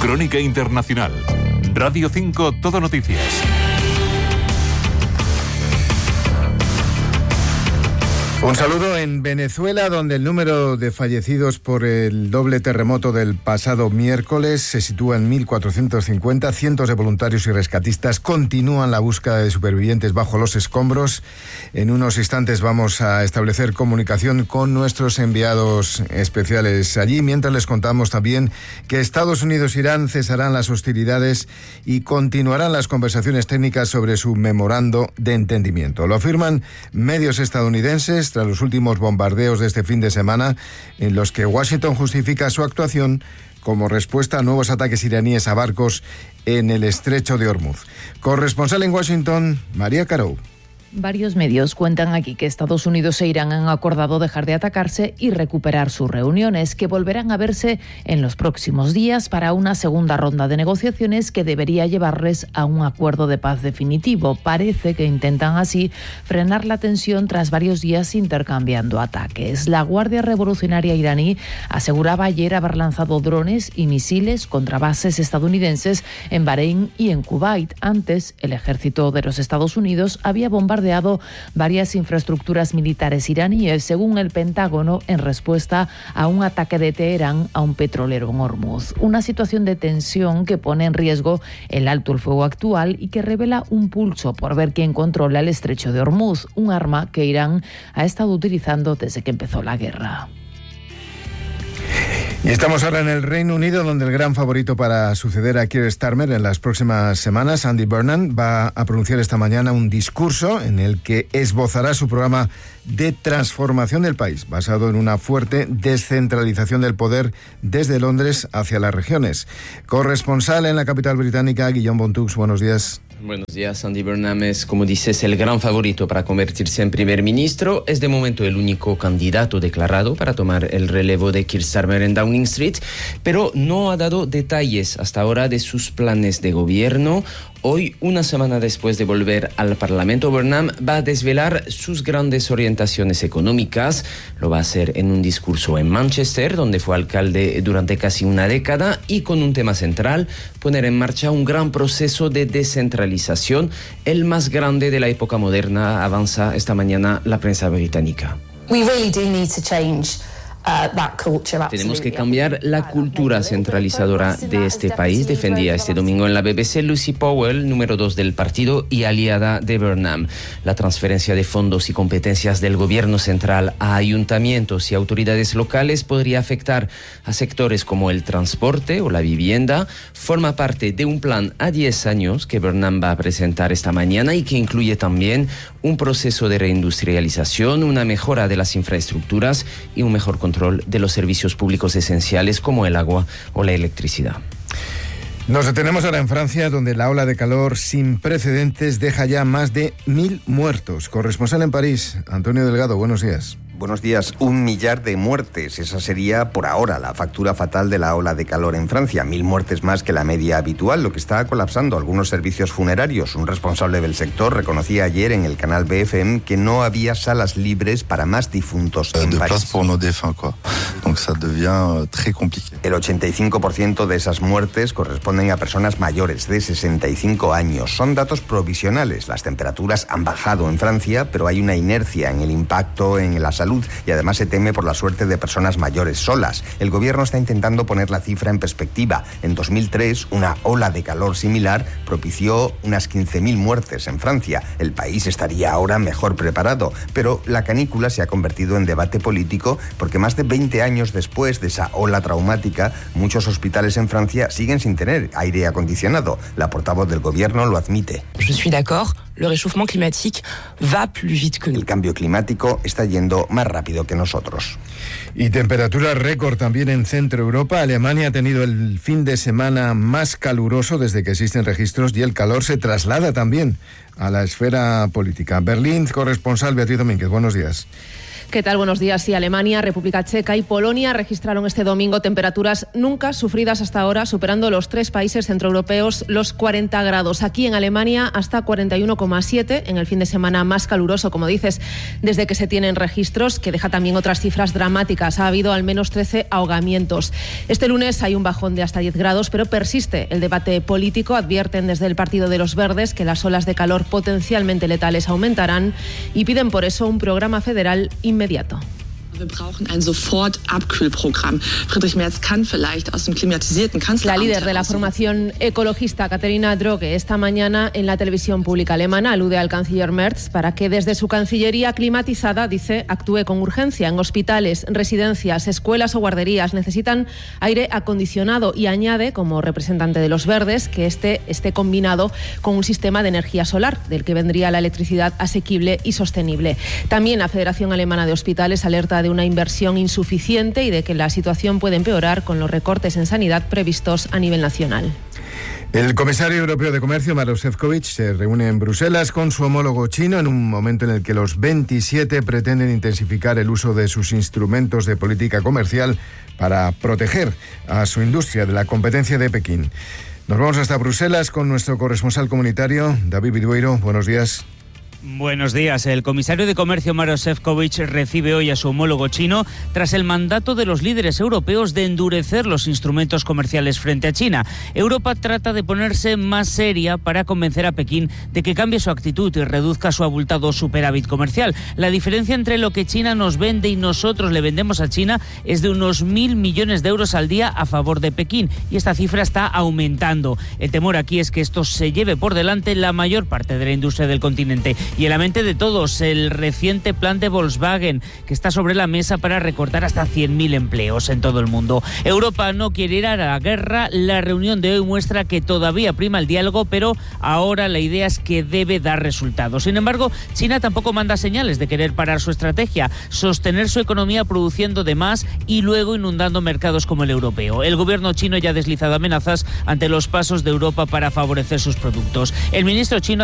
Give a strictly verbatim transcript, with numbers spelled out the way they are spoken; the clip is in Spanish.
Crónica Internacional. Radio cinco, Todo Noticias. Un saludo en Venezuela, donde el número de fallecidos por el doble terremoto del pasado miércoles se sitúa en mil cuatrocientos cincuenta. Cientos de voluntarios y rescatistas continúan la búsqueda de supervivientes bajo los escombros. En unos instantes vamos a establecer comunicación con nuestros enviados especiales allí, mientras les contamos también que Estados Unidos e Irán cesarán las hostilidades y continuarán las conversaciones técnicas sobre su memorando de entendimiento. Lo afirman medios estadounidenses tras los últimos bombardeos de este fin de semana, en los que Washington justifica su actuación como respuesta a nuevos ataques iraníes a barcos en el estrecho de Hormuz. Corresponsal en Washington, María Caro. Varios medios cuentan aquí que Estados Unidos e Irán han acordado dejar de atacarse y recuperar sus reuniones, que volverán a verse en los próximos días para una segunda ronda de negociaciones que debería llevarles a un acuerdo de paz definitivo. Parece que intentan así frenar la tensión tras varios días intercambiando ataques. La Guardia Revolucionaria iraní aseguraba ayer haber lanzado drones y misiles contra bases estadounidenses en Bahrein y en Kuwait. Antes, el ejército de los Estados Unidos había bombardeado varias infraestructuras militares iraníes, según el Pentágono, en respuesta a un ataque de Teherán a un petrolero en Hormuz. Una situación de tensión que pone en riesgo el alto el fuego actual y que revela un pulso por ver quién controla el estrecho de Hormuz, un arma que Irán ha estado utilizando desde que empezó la guerra. Y estamos ahora en el Reino Unido, donde el gran favorito para suceder a Keir Starmer en las próximas semanas, Andy Burnham, va a pronunciar esta mañana un discurso en el que esbozará su programa de transformación del país, basado en una fuerte descentralización del poder desde Londres hacia las regiones. Corresponsal en la capital británica, Guillaume Bontux, buenos días. Buenos días. Andy Burnham es, como dices, el gran favorito para convertirse en primer ministro. Es de momento el único candidato declarado para tomar el relevo de Keir Starmer en Downing Street, pero no ha dado detalles hasta ahora de sus planes de gobierno. Hoy, una semana después de volver al Parlamento, Burnham va a desvelar sus grandes orientaciones económicas. Lo va a hacer en un discurso en Manchester, donde fue alcalde durante casi una década, y con un tema central: poner en marcha un gran proceso de descentralización, el más grande de la época moderna, avanza esta mañana la prensa británica. We really do need to change. Tenemos que cambiar la cultura centralizadora de este país, defendía este domingo en la B B C Lucy Powell, número dos del partido y aliada de Burnham. La transferencia de fondos y competencias del gobierno central a ayuntamientos y autoridades locales podría afectar a sectores como el transporte o la vivienda. Forma parte de un plan a diez años que Burnham va a presentar esta mañana y que incluye también un proceso de reindustrialización, una mejora de las infraestructuras y un mejor control de los servicios públicos esenciales como el agua o la electricidad. Nos detenemos ahora en Francia, donde la ola de calor sin precedentes deja ya más de mil muertos. Corresponsal en París, Antonio Delgado, buenos días. Buenos días. Un millar de muertes. Esa sería, por ahora, la factura fatal de la ola de calor en Francia. Mil muertes más que la media habitual, lo que está colapsando algunos servicios funerarios. Un responsable del sector reconocía ayer en el canal B F M que no había salas libres para más difuntos en de París. El ochenta y cinco por ciento de esas muertes corresponden a personas mayores de sesenta y cinco años. Son datos provisionales. Las temperaturas han bajado en Francia, pero hay una inercia en el impacto en la salud y además se teme por la suerte de personas mayores solas. El gobierno está intentando poner la cifra en perspectiva. En dos mil tres, una ola de calor similar propició unas quince mil muertes en Francia. El país estaría ahora mejor preparado, pero la canícula se ha convertido en debate político porque más de veinte años después de esa ola traumática, muchos hospitales en Francia siguen sin tener aire acondicionado. La portavoz del gobierno lo admite. Je suis d'accord. Le réchauffement climatique va plus vite que nous. El cambio climático está yendo más rápido que nosotros. Y temperatura récord también en Centro Europa. Alemania ha tenido el fin de semana más caluroso desde que existen registros y el calor se traslada también a la esfera política. Berlín, corresponsal Beatriz Domínguez, buenos días. ¿Qué tal? Buenos días. Sí, Alemania, República Checa y Polonia registraron este domingo temperaturas nunca sufridas hasta ahora, superando los tres países centroeuropeos los cuarenta grados. Aquí en Alemania hasta cuarenta y uno coma siete, en el fin de semana más caluroso, como dices, desde que se tienen registros, que deja también otras cifras dramáticas. Ha habido al menos trece ahogamientos. Este lunes hay un bajón de hasta diez grados, pero persiste el debate político. Advierten desde el Partido de los Verdes que las olas de calor potencialmente letales aumentarán y piden por eso un programa federal inmediato. La líder de la formación ecologista, Katharina Droge, esta mañana en la televisión pública alemana alude al canciller Merz para que desde su cancillería climatizada, dice, actúe con urgencia. En hospitales, residencias, escuelas o guarderías necesitan aire acondicionado y añade, como representante de los verdes, que este esté combinado con un sistema de energía solar, del que vendría la electricidad asequible y sostenible. También la Federación Alemana de Hospitales alerta de una inversión insuficiente y de que la situación puede empeorar con los recortes en sanidad previstos a nivel nacional. El comisario europeo de Comercio, Maroš Šefčovič, se reúne en Bruselas con su homólogo chino en un momento en el que los veintisiete pretenden intensificar el uso de sus instrumentos de política comercial para proteger a su industria de la competencia de Pekín. Nos vamos hasta Bruselas con nuestro corresponsal comunitario, David Vidueiro. Buenos días. Buenos días. El comisario de Comercio, Maroš Šefčovič, recibe hoy a su homólogo chino tras el mandato de los líderes europeos de endurecer los instrumentos comerciales frente a China. Europa trata de ponerse más seria para convencer a Pekín de que cambie su actitud y reduzca su abultado superávit comercial. La diferencia entre lo que China nos vende y nosotros le vendemos a China es de unos mil millones de euros al día a favor de Pekín, y esta cifra está aumentando. El temor aquí es que esto se lleve por delante la mayor parte de la industria del continente. Y en la mente de todos, el reciente plan de Volkswagen, que está sobre la mesa para recortar hasta cien mil empleos en todo el mundo. Europa no quiere ir a la guerra. La reunión de hoy muestra que todavía prima el diálogo, pero ahora la idea es que debe dar resultados. Sin embargo, China tampoco manda señales de querer parar su estrategia, sostener su economía produciendo de más y luego inundando mercados como el europeo. El gobierno chino ya ha deslizado amenazas ante los pasos de Europa para favorecer sus productos. El ministro chino